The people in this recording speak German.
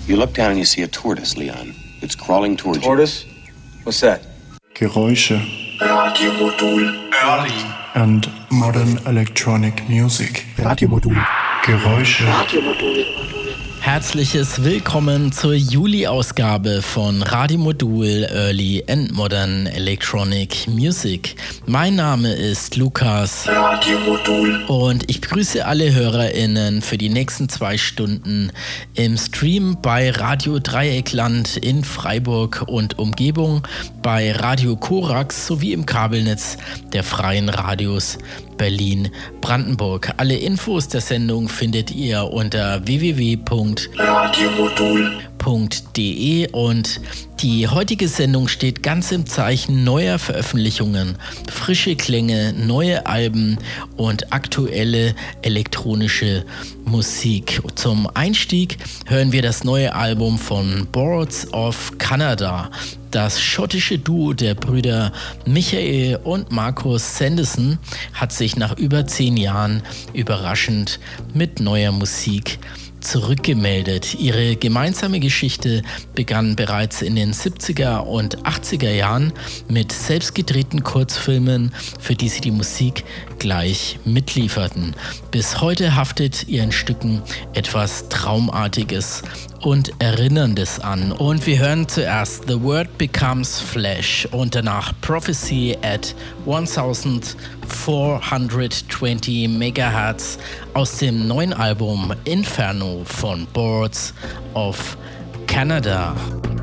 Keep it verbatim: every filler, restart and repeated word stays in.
You look down and you see a tortoise, Leon. It's crawling towards you. Tortoise? What's that? Geräusche. Radiomodul. Early. And modern electronic music. Radiomodul. Geräusche. Radiomodul. Herzliches Willkommen zur Juli-Ausgabe von Radiomodul Early and Modern Electronic Music. Mein Name ist Lukas Radiomodul. Und ich begrüße alle HörerInnen für die nächsten zwei Stunden im Stream bei Radio Dreieckland in Freiburg und Umgebung, bei Radio Korax sowie im Kabelnetz der Freien Radios Berlin-Brandenburg. Alle Infos der Sendung findet ihr unter w w w punkt radiomodul punkt d e und die heutige Sendung steht ganz im Zeichen neuer Veröffentlichungen, frische Klänge, neue Alben und aktuelle elektronische Musik. Zum Einstieg hören wir das neue Album von Boards of Canada. Das schottische Duo der Brüder Michael und Marcus Sanderson hat sich nach über zehn Jahren überraschend mit neuer Musik zurückgemeldet. Ihre gemeinsame Geschichte begann bereits in den siebziger und achtziger Jahren mit selbstgedrehten Kurzfilmen, für die sie die Musik gleich mitlieferten. Bis heute haftet ihren Stücken etwas Traumartiges und Erinnerndes an. Und wir hören zuerst The Word Becomes Flesh und danach Prophecy at vierzehnhundertzwanzig Megahertz aus dem neuen Album Inferno von Boards of Canada.